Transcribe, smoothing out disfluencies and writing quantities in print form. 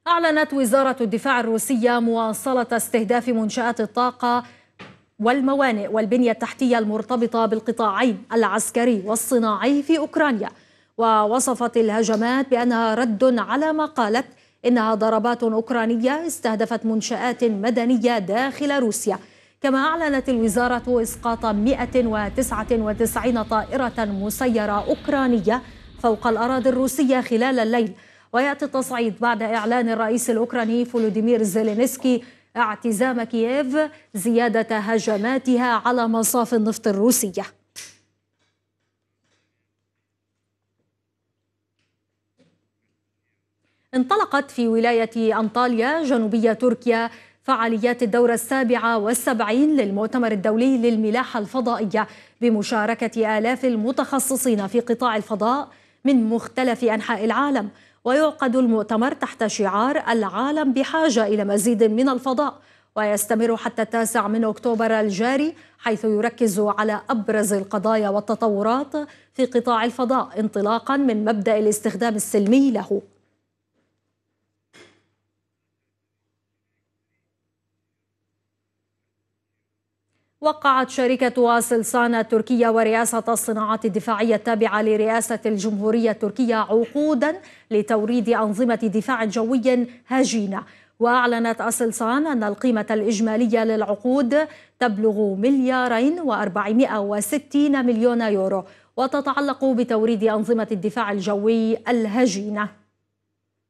أعلنت وزارة الدفاع الروسية مواصلة استهداف منشآت الطاقة والموانئ والبنية التحتية المرتبطة بالقطاعين العسكري والصناعي في أوكرانيا، ووصفت الهجمات بأنها رد على ما قالت إنها ضربات أوكرانية استهدفت منشآت مدنية داخل روسيا. كما أعلنت الوزارة إسقاط 199 طائرة مسيرة أوكرانية فوق الأراضي الروسية خلال الليل، ويأتي التصعيد بعد إعلان الرئيس الأوكراني فولوديمير زيلينسكي اعتزام كييف زيادة هجماتها على مصاف النفط الروسية. انطلقت في ولاية أنطاليا جنوبية تركيا فعاليات الدورة 77 للمؤتمر الدولي للملاحة الفضائية بمشاركة آلاف المتخصصين في قطاع الفضاء من مختلف أنحاء العالم. ويعقد المؤتمر تحت شعار العالم بحاجة إلى مزيد من الفضاء، ويستمر حتى 9 من أكتوبر الجاري، حيث يركز على أبرز القضايا والتطورات في قطاع الفضاء انطلاقا من مبدأ الاستخدام السلمي له. وقعت شركة أسلسان التركية ورئاسة الصناعات الدفاعية التابعة لرئاسة الجمهورية التركية عقودا لتوريد أنظمة دفاع جوي هجينة. وأعلنت أسلسان أن القيمة الإجمالية للعقود تبلغ 2,460 مليون يورو، وتتعلق بتوريد أنظمة الدفاع الجوي الهجينة.